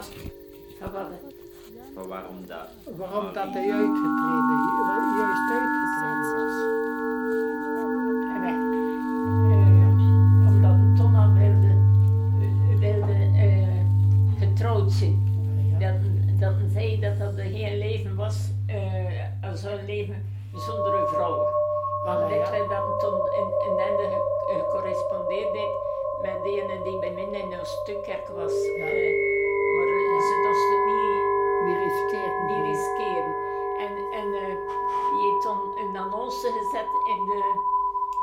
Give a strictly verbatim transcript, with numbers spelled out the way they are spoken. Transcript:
Wat? Van wat? Maar waarom dat? Waarom dat hij uitgetreden, juist uitgetreden was. En wij, eh, omdat hij toen al wilde, wilde eh, getrouwd zijn. Ja. Dat, dat hij zei dat dat geen leven was, uh, als een leven zonder een vrouw. Want Ah, dit ja. werd dan toen in, in Ende ge- gecorrespondeerd heeft met die ene die bij mij in een stukkerk was. Ja. eh, maar eh, ze dorst het niet, Die riskeert niet niet. riskeren. En, en uh, die heeft toen een annonce gezet in de